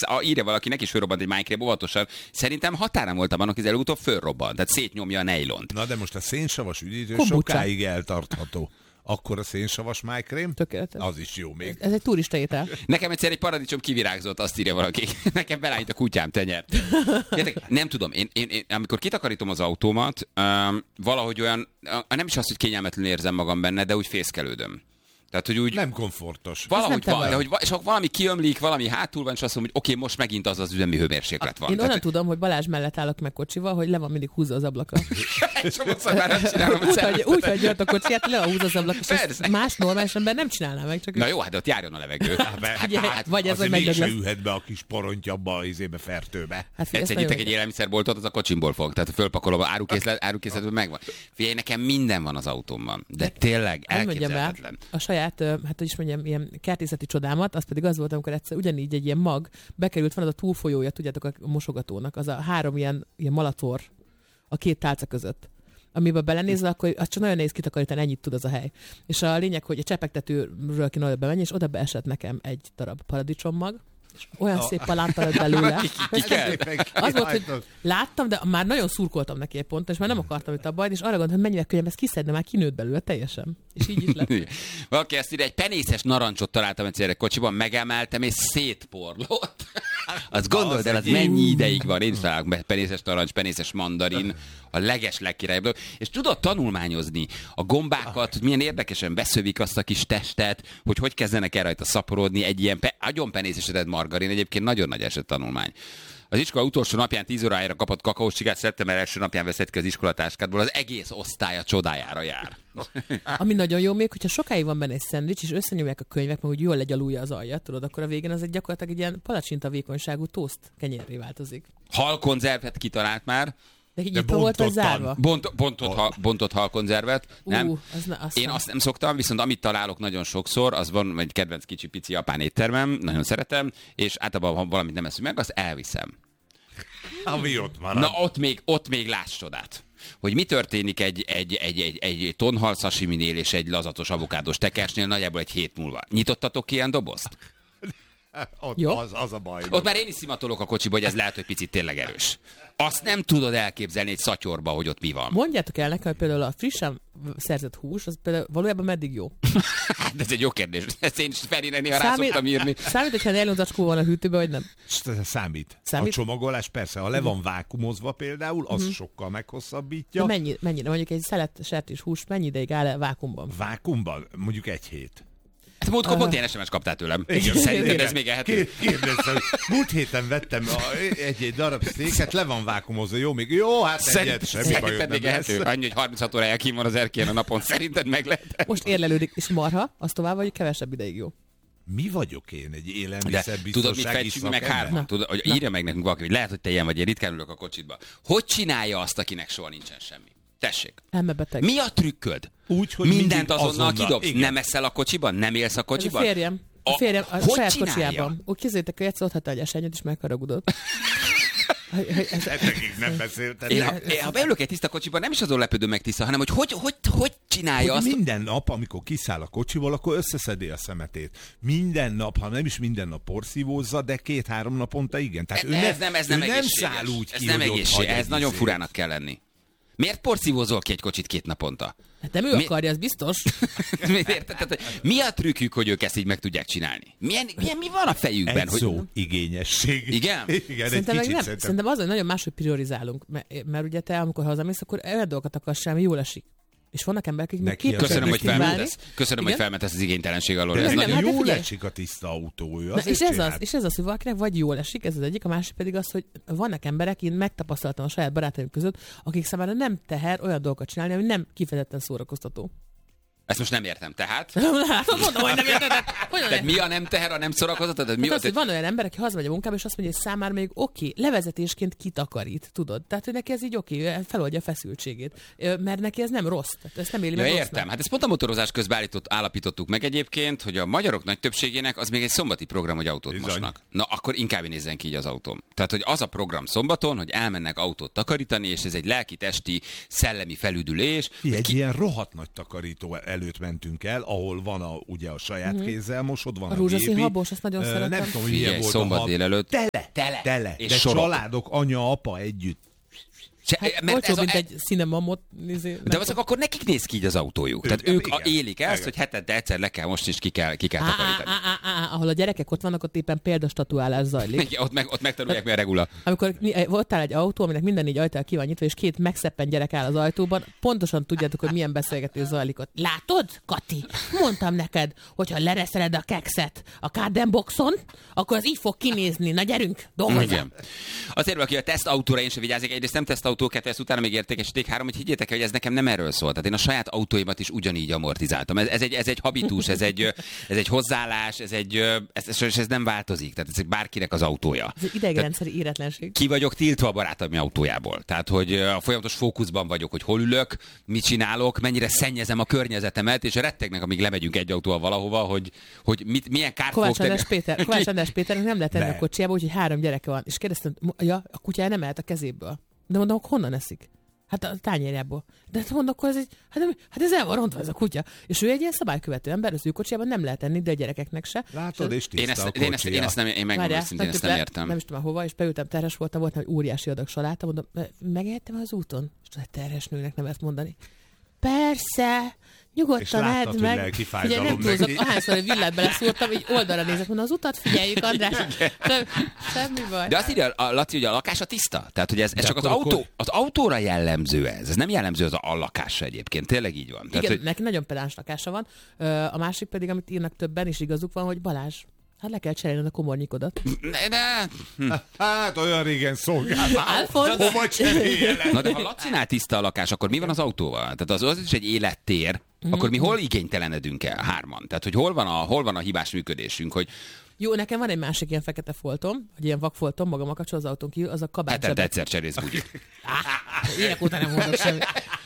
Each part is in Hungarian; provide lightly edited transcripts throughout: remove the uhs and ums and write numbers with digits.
írja valaki, neki is fölrobbant egy májkrém, óvatosan. Szerintem határon voltam annak, hogy előbb-utóbb fölrobbant. Tehát szétnyomja a nejlont. Na de most a szénsavas üdítő Kombucha. sokáig eltartható. Akkor a szénsavas májkrém? Tökéletes. Az is jó még. Ez egy turista étel. Nekem egyszer egy paradicsom kivirágzott, azt írja valaki. Nekem belállít a kutyám tenyert. Nem tudom, én amikor kitakarítom az autómat, valahogy olyan, nem is azt, hogy kényelmetlenül érzem magam benne, de úgy fészkelődöm. Tehát, hogy úgy... Nem komfortos. Valahogy nem van, és valami kiömlik, valami hátul van, és azt mondom, hogy oké, most megint az üzemi hőmérséklet van. Én onnan tudom, hogy Balázs mellett állok meg kocsival, hogy le van mindig húzva az ablaka. Sokszor már nem csinálom. Úgy hagyja a kocsiját, le van húzva az ablaka, és ezt más normális ember nem csinálná meg. Csak Na jó, hát ott járjon a levegő. vagy ez, hogy azért megy mégse lesz. ülhet be a kis porontjabba a fertőbe. Hát, Egyszer nyitek egy élelmiszerboltot, az a kocsimból fog. Tehát fölpakolom, árukészletből megvan. Figyelj, nekem minden van az autómban. De tényleg elképzelhetetlen. A saját, hát hogy is mondjam, ilyen kertészeti csodámat, az pedig az volt, amikor egyszer ugyanígy egy ilyen mag bekerült, van az a túlfolyója, tudjátok, a mosogatónak, az a 3 ilyen malator a 2 tálca között. Amiben belenézve, akkor az csak nagyon nehéz kitakarítani, ennyit tud az a hely. És a lényeg, hogy a csepegtetőről kéne oda bemenni, és oda beesett nekem egy darab paradicsommag, és olyan szép palánta lett belőle. Az volt, hogy láttam, de már nagyon szurkoltam neki egy ponton, és már nem akartam itt a bajt, és arra gondoltam, hogy mennyivel könnyebb ezt kiszedni, már kinőtt belőle teljesen. És így is lett. Valaki ezt írja, egy penészes narancsot találtam egyszer egy kocsiban, megemeltem, és szétporlott. Azt gondold el, az mennyi ideig van. Én is találok penészes narancs, penészes mandarin, a legkirályabb dolog. És tudod tanulmányozni a gombákat, hogy milyen érdekesen beszövik azt a kis testet, hogy kezdenek el rajta szaporodni egy ilyen agyon penészesített margarin. Egyébként nagyon nagy eset tanulmány. Az iskola utolsó napján 10 órájára kapott kakaós csigát, szeptember első napján veszett ki az iskolatáskádból, az egész osztály a csodájára jár. Ami nagyon jó még, hogyha sokáig van benne egy szendvics, és összenyomják a könyvek, meg úgy jól legyalulja az aljat, tudod, akkor a végén az egy gyakorlatilag egy ilyen palacsinta vékonyságú toast kenyérré változik. Halkonzervet kitalált már. De így volt vagy zárva? Bontott halkonzervet. Nem? Én nem. azt nem szoktam, viszont amit találok nagyon sokszor, az van egy kedvenc kicsi-pici japán éttermem, nagyon szeretem, és általában, ha valamit nem eszünk meg, azt elviszem. Ami ott marad. Na, ott még láss csodát. Hogy mi történik egy tonhal sashiminél és egy lazatos avokádós tekersnél nagyjából egy hét múlva. Nyitottatok ilyen dobozt? Ott az a baj. Ott már én is szimatolok a kocsiba, hogy ez lehet, hogy picit tényleg erős. Azt nem tudod elképzelni egy szatyorba, hogy ott mi van. Mondjátok el nekem, hogy például a frissen szerzett hús, az például valójában meddig jó? De ez egy jó kérdés. Ezt én is Ferinek néha rá szoktam írni. Számít, hogyha nejlonzacskó van a hűtőben, vagy nem? Számít. A csomagolás persze, ha le van vákumozva például, az sokkal meghosszabbítja. De mennyire? Mondjuk egy szelet sertés hús mennyi ideig áll vákumban? Vákumban? Mondjuk 1 hét. Hát múltkor pont ilyen SMS kaptál tőlem. Igen, szerinted ez még ehető? Kérdeztem, hogy múlt héten vettem egy darab széket, le van vákumozva, jó, még jó, hát egyet, semmi bajod nem lesz. Annyi, hogy 36 órája kín van az erkélyen a napon, szerinted meg lehet? Most érlelődik, és marha, az tovább, vagy kevesebb ideig jó. Mi vagyok én, egy élelmiszerbiztonsági szakember? Tudod, hogy írja meg nekünk valaki, hogy lehet, hogy te ilyen vagy, én ritkán ülök a kocsitba. Hogy csinálja azt, akinek soha nincsen semmi? Tessék. Elmebeteg. Mi a trükköd? Úgy, hogy mindent azonnal kidobsz. Igen. Nem eszel a kocsiban? Nem élsz a kocsiban? A férjem a saját csinálja? kocsijában. Úgy képzeljétek, hogy egyszer ott hagyta a esenyet, és megharagudott. Nekik nem beszéltem. Ha beülök egy tiszta kocsiban, nem is azon lepődöm meg tiszta, hanem hogy csinálja hogy azt. Minden nap, amikor kiszáll a kocsiból, akkor összeszedi a szemetét. Minden nap, ha nem is minden nap porszívózza, de 2-3 naponta igen. Tehát ez nem száll úgy ez ki, nem hogy egészséges. Ez nagyon furának kell lenni. Miért porszívózol ki egy kocsit 2 naponta? Hát nem ő akarja, az biztos. Mi a trükkük, hogy ők ezt így meg tudják csinálni? Mi van a fejükben? Egy szó, igényesség. Igen? Igen, szerintem az, hogy nagyon máshogy priorizálunk. Mert ugye te, amikor hazamész, akkor olyan dolgokat akarsz sem, jól esik. És vannak emberek, akik még Köszönöm, hogy felmentesz az igénytelenség alól. Ez nagyon jól esik a tiszta autója. És ez az, hogy valakinek vagy jól esik, ez az egyik, a másik pedig az, hogy vannak emberek, én megtapasztaltam a saját barátaim között, akik számára nem teher olyan dolgokat csinálni, ami nem kifejezetten szórakoztató. Ezt most nem értem, tehát? Mondom, hogy nem érted. Tehát mi a nem teher, a nem szórakoztató? Hát van olyan ember, aki hazamegy a munkába, és azt mondja, hogy számára még oké, levezetésként kitakarít, tudod? Tehát, hogy neki ez így oké, feloldja a feszültségét. Mert neki ez nem rossz. Tehát ezt nem éli meg rossznak. Értem. Hát ezt pont a motorozás közben állapítottuk meg egyébként, hogy a magyarok nagy többségének az még egy szombati program, hogy autót mosnak. Na, akkor inkább nézzen ki így az autóm. Tehát, hogy az a program szombaton, hogy elmennek autót takarítani, és ez egy lelki, testi, szellemi felüdülés. Egy ilyen rohadt nagy takarító előtt mentünk el, ahol van ugye a saját kézzel mosod, van a rózsaszín gépi. habos, azt nagyon szeretem. Nem tudom, hogy milyen volt szombat a hab. délelőtt. Tele. És de sorok. családok, anya, apa együtt. Hát olcsóbb, mint egy cinemamot. De azok akkor nekik néz ki így az autójuk. Tehát ők élik ezt, hogy hetente egyszer le kell most is ki kell takarítani. Ahol a gyerekek ott vannak, ott éppen példastatuálás zajlik. Ott megtanulják, mi a regula. Amikor ott áll egy autó, aminek minden 4 ajtó ki van nyitva, és 2 megszeppen gyerek áll az ajtóban, pontosan tudjátok, hogy milyen beszélgetés zajlik ott. Látod, Kati? Mondtam neked, hogyha lereszeled a kekszet a Cardenboxon, akkor az így fog kinézni. Na gyerünk, dolgozzam. Azért valaki a tesztautóra én sem vigyázik, egyrészt nem tesztautó, 2, ezt utána még értékesíték 3, hogy higgyétek el, hogy ez nekem nem erről szól. Tehát én a saját autóimat is ugyanígy amortizáltam. Ez egy habitus, ez egy hozzáállás, ez nem változik. Tehát ez bárkinek az autója. Ez egy idegrendszeri éretlenség. Ki vagyok tiltva a barátom autójából. Tehát, hogy a folyamatos fókuszban vagyok, hogy hol ülök, mit csinálok, mennyire szennyezem a környezetemet, és rettegnek, amíg lemegyünk egy autóval valahova, hogy milyen kárt fog tenni. Kovács András Péternek nem lehet tenni a kocsiába, úgyhogy 3 gyereke van. És kérdeztem, a kutyája nem ehet a kezéből. De mondom, honnan eszik? Hát a tányérjából. De mondom, akkor ez ez el van rontva ez a kutya. És ő egy ilyen szabálykövető ember, az ő kocsiában nem lehet enni, de a gyerekeknek se. Látod, és tiszta a kocsia. Én megmondom őszintén, ezt nem értem. Nem is tudom hova, és beültem, terhes voltam egy óriási adag saláta, mondom, megehettem az úton? És tudod, terhes nőnek nem ezt mondani. Persze, nyugodtan edd meg. Ugye nem túlzok, ahányszor egy villát beleszúrtam, így oldalra nézek, mondom, az utat figyeljük, András. Semmi baj. De azt írja a Laci, hogy a lakása tiszta. Tehát, hogy ez csak az autóra jellemző ez. Ez nem jellemző az a lakásra egyébként. Tényleg így van. Igen, Tehát, hogy... neki nagyon pedáns lakása van. A másik pedig, amit írnak többen, és igazuk van, hogy Balázs, hát le kell cserélned a komornyikodat. Hát olyan régen szolgáltál. Hova cseréljelek? Na de ha Lacinál tiszta a lakás, akkor mi van az autóval? Tehát az is egy élettér. Akkor mi hol igénytelenedünk el 3-an? Tehát, hogy hol van a hibás működésünk, hogy jó, nekem van egy másik ilyen fekete foltom, vagy ilyen vakfoltom, magammal kapcsolatban az autón kívül, az a kabátzsebek. Hetente egyszer cserész bugyit. Évek óta nem mondok semmit.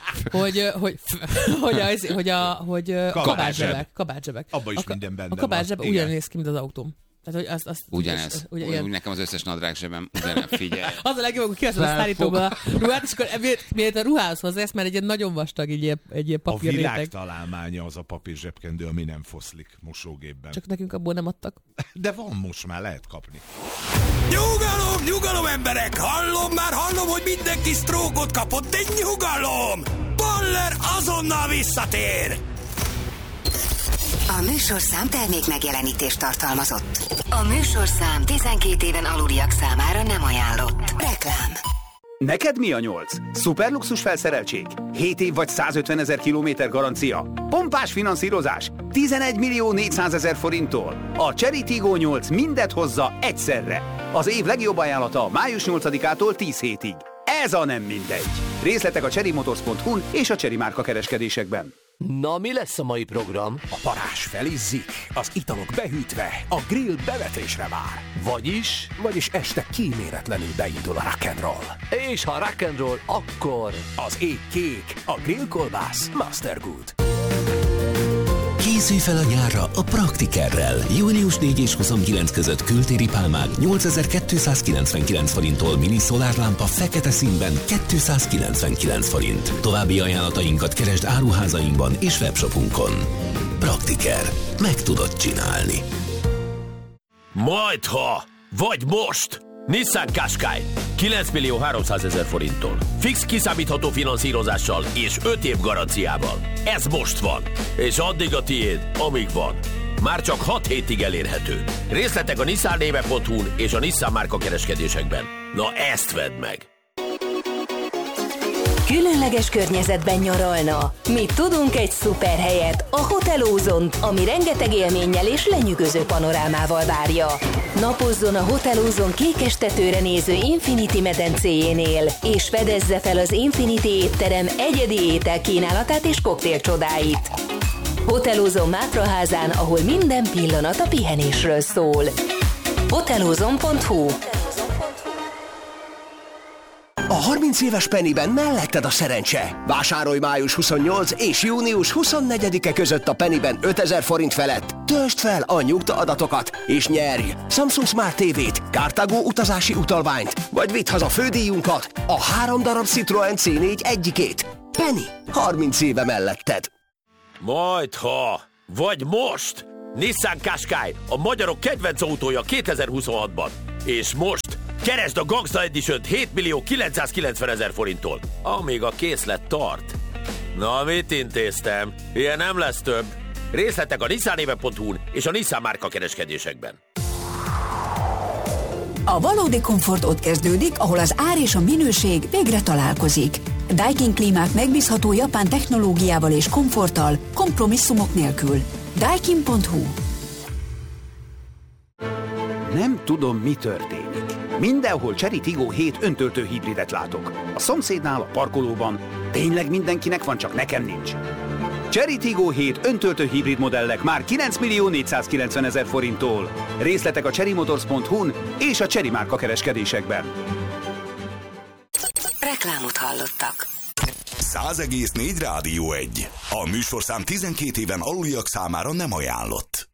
Hogy kabátzsebek. Abba is minden benne van. A kabátzsebek ugyanúgy néz ki, mint az autóm. Tehát, hogy azt ugyanez. Úgy nekem az összes nadrág zsebem ugyanez, figyelj. Az a legjobb, hogy kiveszed a szállítóba a ruhát, és akkor miért a ruhához hozzász, mert egy ilyen nagyon vastag, egy ilyen papírréteg. A világ találmánya az a papír zsebkendő, ami nem foszlik mosógépben. Csak nekünk abból nem adtak. De van most már, lehet kapni. Nyugalom, emberek! Hallom, hogy mindenki sztrókot kapott, de nyugalom! Baller azonnal visszatér! A műsorszám termék megjelenítést tartalmazott. A műsorszám 12 éven aluliak számára nem ajánlott. Reklám. Neked mi a 8? Szuperluxus felszereltség? 7 év vagy 150 000 kilométer garancia? Pompás finanszírozás? 11 400 000 forinttól? A Chery Tiggo 8 mindet hozza egyszerre. Az év legjobb ajánlata május 8-ától 10 hétig. Ez a nem mindegy. Részletek a cherrymotors.hu-n és a Chery márka kereskedésekben. Na, mi lesz a mai program? A parázs felizzik, az italok behűtve, a grill bevetésre vár. Vagyis este kíméletlenül beindul a rock'n'roll. És ha rock'n'roll, akkor az ég kék, a grillkolbász Mastergood. Készülj fel a nyárra a Praktikerrel. Június 4 és 29 között kültéri pálmák 8299 forinttól, mini szolárlámpa fekete színben 299 forint. További ajánlatainkat keresd áruházainkban és webshopunkon. Praktiker. Meg tudod csinálni. Majdha, vagy most! Nissan Qashqai 9 300 000 forinttól. Fix kiszámítható finanszírozással és 5 év garanciával. Ez most van. És addig a tiéd, amíg van. Már csak 6 hétig elérhető. Részletek a nissannéve.hu-n és a Nissan márka kereskedésekben. Na ezt vedd meg! Különleges környezetben nyaralna. Mi tudunk egy szuper helyet, a Hotel Ozont, ami rengeteg élménnyel és lenyűgöző panorámával várja. Napozzon a Hotel Ozon kékestetőre néző Infinity medencéjénél, és fedezze fel az Infinity étterem egyedi ételkínálatát és koktélcsodáit. Hotel Ozon Mátraházán, ahol minden pillanat a pihenésről szól. hotelozon.hu. A 30 éves Pennyben melletted a szerencse. Vásárolj május 28 és június 24-e között a Pennyben 5000 forint felett. Töltsd fel a nyugta adatokat és nyerj Samsung Smart TV-t, Cartago utazási utalványt, vagy vidd haza fődíjunkat, a 3 darab Citroen C4 egyikét. Penny, 30 éve melletted. Majdha, vagy most! Nissan Qashqai, a magyarok kedvenc autója 2026-ban. És most keresd a Gangsta Edition-t 7.990.000 forinttól, amíg a készlet tart. Na, mit intéztem? Ilyen nem lesz több. Részletek a nissanéve.hu-n és a Nissan márka kereskedésekben. A valódi komfort ott kezdődik, ahol az ár és a minőség végre találkozik. Daikin klímák megbízható japán technológiával és komforttal, kompromisszumok nélkül. Daikin.hu. Nem tudom, mi történik. Mindenhol Chery Tiggo 7 öntöltő hibridet látok. A szomszédnál, a parkolóban. Tényleg mindenkinek van, csak nekem nincs. Chery Tiggo 7 öntöltő hibrid modellek már 9.490.000 forinttól. Részletek a cherrymotors.hu-n és a Chery márka kereskedésekben. Reklámot hallottak. 100,4 Rádió 1. A műsorszám 12 éven aluliak számára nem ajánlott.